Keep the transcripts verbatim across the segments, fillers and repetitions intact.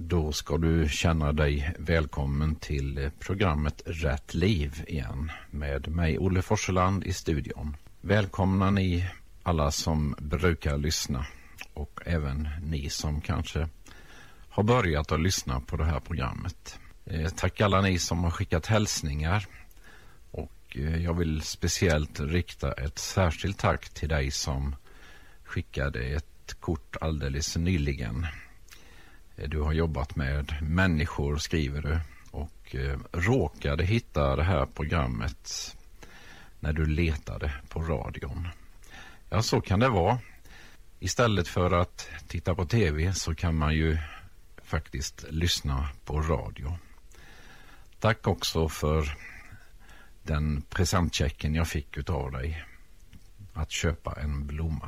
Då ska du känna dig välkommen till programmet Rätt liv igen med mig Olle Forseland i studion. Välkomna ni alla som brukar lyssna och även ni som kanske har börjat att lyssna på det här programmet. Tack alla ni som har skickat hälsningar och jag vill speciellt rikta ett särskilt tack till dig som skickade ett kort alldeles nyligen. Du har jobbat med människor, skriver du, och eh, råkade hitta det här programmet när du letade på radion. Ja, så kan det vara. Istället för att titta på tv så kan man ju faktiskt lyssna på radio. Tack också för den presentchecken jag fick utav dig att köpa en blomma.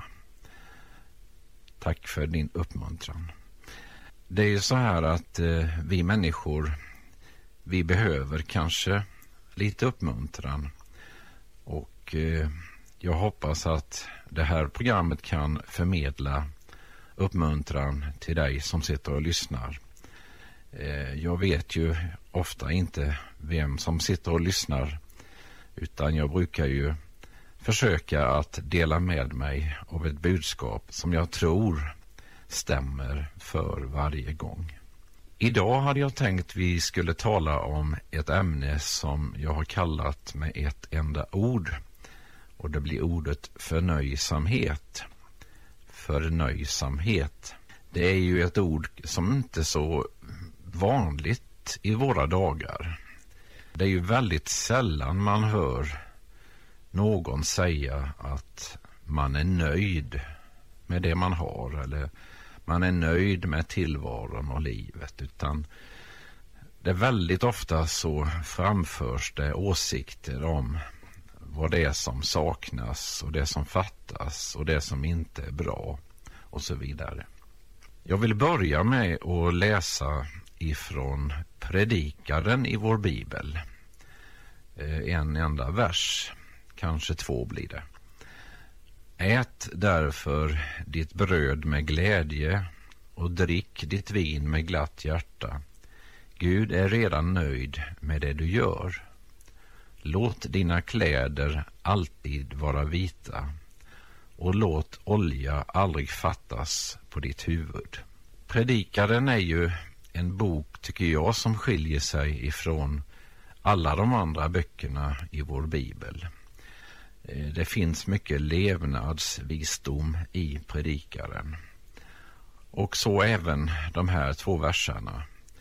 Tack för din uppmuntran. Det är ju så här att eh, vi människor, vi behöver kanske lite uppmuntran och eh, jag hoppas att det här programmet kan förmedla uppmuntran till dig som sitter och lyssnar. Eh, jag vet ju ofta inte vem som sitter och lyssnar, utan jag brukar ju försöka att dela med mig av ett budskap som jag tror stämmer för varje gång. Idag hade jag tänkt vi skulle tala om ett ämne som jag har kallat med ett enda ord, och det blir ordet förnöjsamhet. Förnöjsamhet. Det är ju ett ord som inte är så vanligt i våra dagar. Det är ju väldigt sällan man hör någon säga att man är nöjd med det man har eller man är nöjd med tillvaron och livet, utan det är väldigt ofta så framförs det åsikter om vad det är som saknas och det som fattas och det som inte är bra och så vidare. Jag vill börja med att läsa ifrån Predikaren i vår bibel. En enda vers, kanske två blir det. Ät därför ditt bröd med glädje och drick ditt vin med glatt hjärta. Gud är redan nöjd med det du gör. Låt dina kläder alltid vara vita och låt olja aldrig fattas på ditt huvud. Predikaren är ju en bok, tycker jag, som skiljer sig ifrån alla de andra böckerna i vår bibel. Det finns mycket levnadsvisdom i Predikaren. Och så även de här två verserna.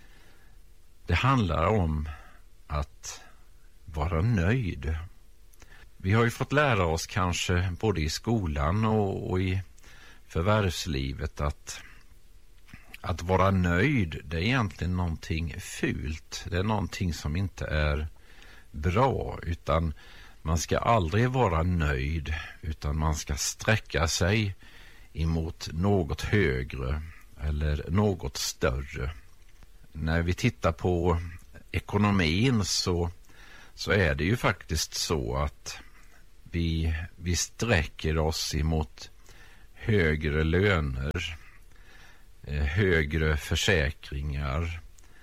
Det handlar om att vara nöjd. Vi har ju fått lära oss kanske både i skolan och, och i förvärvslivet att, att vara nöjd, det är egentligen någonting fult. Det är någonting som inte är bra, utan man ska aldrig vara nöjd, utan man ska sträcka sig emot något högre eller något större. När vi tittar på ekonomin så, så är det ju faktiskt så att vi, vi sträcker oss emot högre löner, högre försäkringar.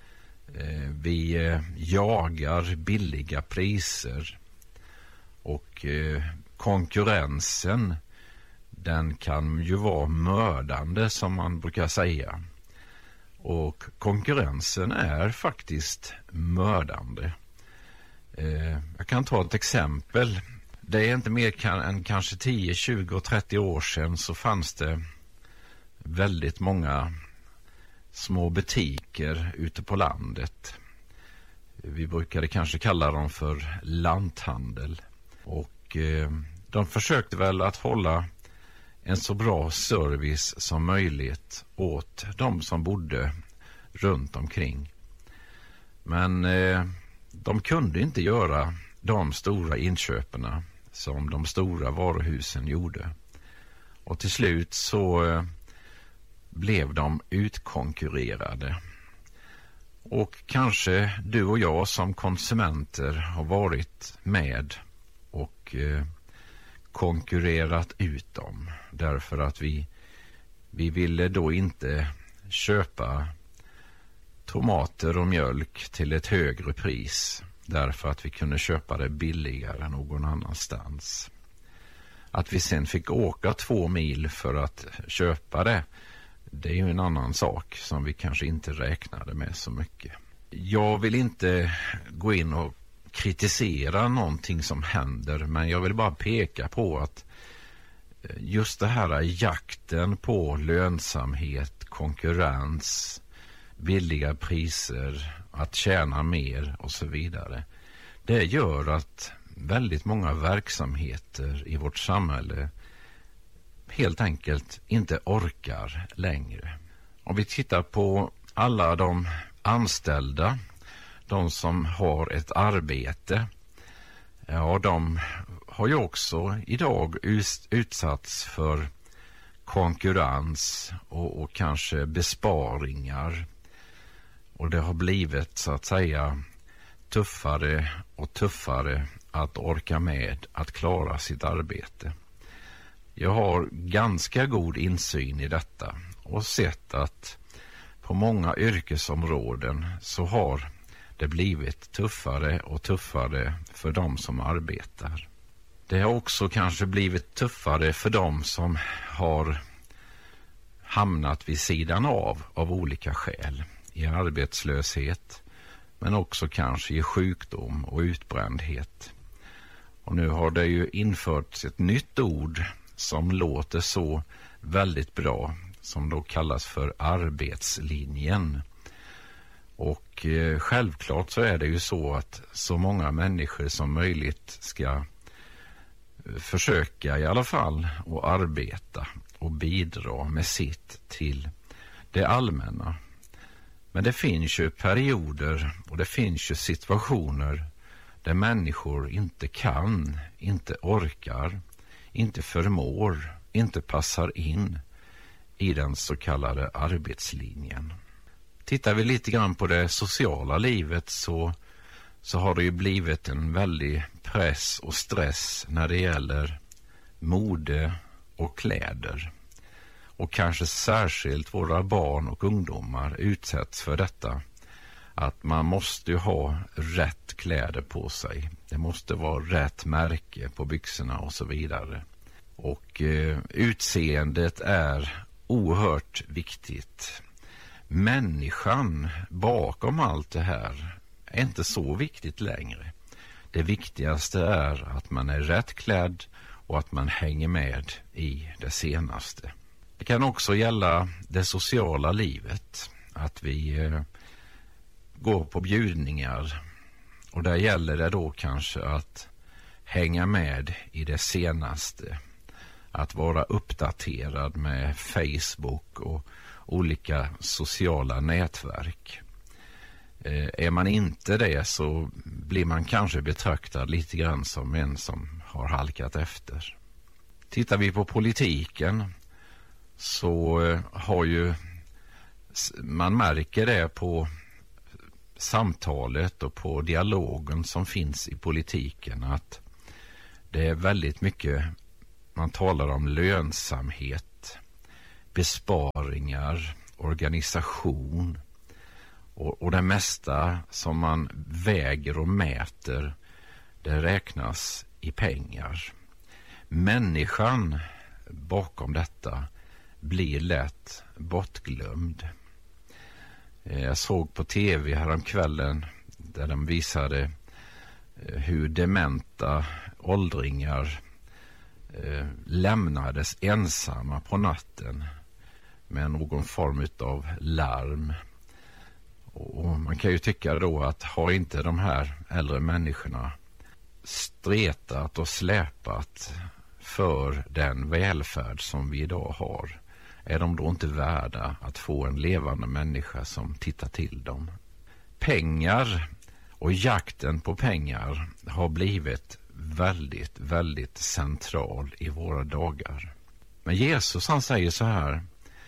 Vi jagar billiga priser. Och eh, konkurrensen, den kan ju vara mördande, som man brukar säga. Och konkurrensen är faktiskt mördande. Eh, jag kan ta ett exempel. Det är inte mer kan, än kanske tio, tjugo, trettio år sedan så fanns det väldigt många små butiker ute på landet. Vi brukade kanske kalla dem för lanthandel. Och eh, de försökte väl att hålla en så bra service som möjligt åt de som bodde runt omkring. Men eh, de kunde inte göra de stora inköperna som de stora varuhusen gjorde. Och till slut så eh, blev de utkonkurrerade. Och kanske du och jag som konsumenter har varit med och eh, konkurrerat ut dem. Därför att vi, vi ville då inte köpa tomater och mjölk till ett högre pris därför att vi kunde köpa det billigare någon annanstans. Att vi sen fick åka två mil för att köpa det, det är ju en annan sak som vi kanske inte räknade med så mycket. Jag vill inte gå in och kritisera någonting som händer, men jag vill bara peka på att just det här jakten på lönsamhet, konkurrens, billiga priser, att tjäna mer och så vidare. Det gör att väldigt många verksamheter i vårt samhälle helt enkelt inte orkar längre. Om vi tittar på alla de anställda, de som har ett arbete, ja, de har ju också idag utsatts för konkurrens och, och kanske besparingar. Och det har blivit så att säga tuffare och tuffare att orka med att klara sitt arbete. Jag har ganska god insyn i detta och sett att på många yrkesområden så har det blivit tuffare och tuffare för de som arbetar. Det har också kanske blivit tuffare för de som har hamnat vid sidan av av olika skäl. I arbetslöshet, men också kanske i sjukdom och utbrändhet. Och nu har det ju införts ett nytt ord som låter så väldigt bra, som då kallas för arbetslinjen. Och eh, självklart så är det ju så att så många människor som möjligt ska eh, försöka i alla fall att arbeta och bidra med sitt till det allmänna. Men det finns ju perioder och det finns ju situationer där människor inte kan, inte orkar, inte förmår, inte passar in i den så kallade arbetslinjen. Tittar vi lite grann på det sociala livet så, så har det ju blivit en väldig press och stress när det gäller mode och kläder. Och kanske särskilt våra barn och ungdomar utsätts för detta. Att man måste ju ha rätt kläder på sig. Det måste vara rätt märke på byxorna och så vidare. Och eh, utseendet är oerhört viktigt. Människan bakom allt det här är inte så viktigt längre. Det viktigaste är att man är rätt klädd och att man hänger med i det senaste. Det kan också gälla det sociala livet, att vi eh, går på bjudningar och där gäller det då kanske att hänga med i det senaste, att vara uppdaterad med Facebook och olika sociala nätverk. Eh, är man inte det så blir man kanske betraktad lite grann som en som har halkat efter. Tittar vi på politiken så har ju, man märker det på samtalet och på dialogen som finns i politiken, att det är väldigt mycket, man talar om lönsamhet, besparingar, organisation och, och det mesta som man väger och mäter, det räknas i pengar. Människan bakom detta blir lätt bortglömd. Jag såg på tv häromkvällen där de visade hur dementa åldringar eh, lämnades ensamma på natten med någon form av larm. Och man kan ju tycka då att har inte de här äldre människorna stretat och släpat för den välfärd som vi idag har, är de då inte värda att få en levande människa som tittar till dem? Pengar och jakten på pengar har blivit väldigt, väldigt central i våra dagar. Men Jesus, han säger så här: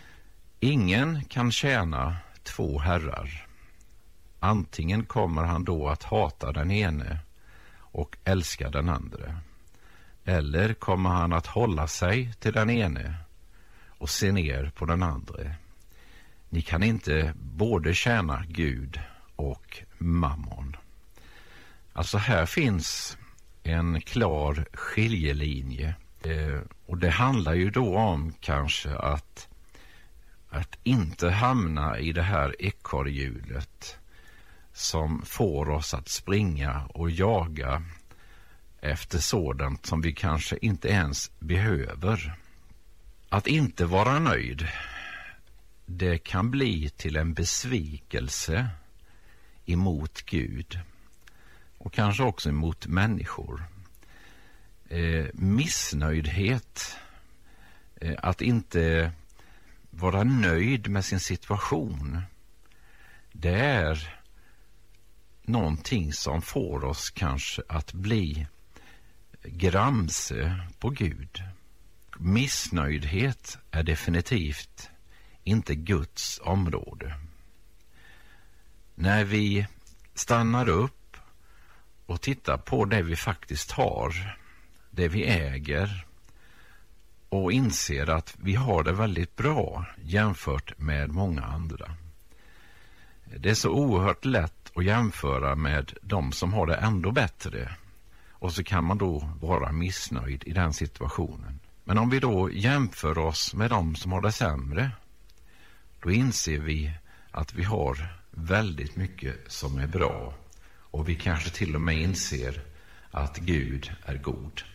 ingen kan tjäna två herrar. Antingen kommer han då att hata den ene och älska den andra, eller kommer han att hålla sig till den ene och se ner på den andra. Ni kan inte både tjäna Gud och mammon. Alltså här finns en klar skiljelinje. Eh, och det handlar ju då om kanske att, att inte hamna i det här ekorrhjulet som får oss att springa och jaga efter sådant som vi kanske inte ens behöver. Att inte vara nöjd, det kan bli till en besvikelse emot Gud och kanske också emot människor. Eh, missnöjdhet, eh, att inte vara nöjd med sin situation, det är någonting som får oss kanske att bli gramse på Gud. Missnöjdhet är definitivt inte Guds område. När vi stannar upp och tittar på det vi faktiskt har, det vi äger, och inser att vi har det väldigt bra jämfört med många andra. Det är så oerhört lätt att jämföra med de som har det ändå bättre, och så kan man då vara missnöjd i den situationen. Men om vi då jämför oss med de som har det sämre, då inser vi att vi har väldigt mycket som är bra, och vi kanske till och med inser att Gud är god.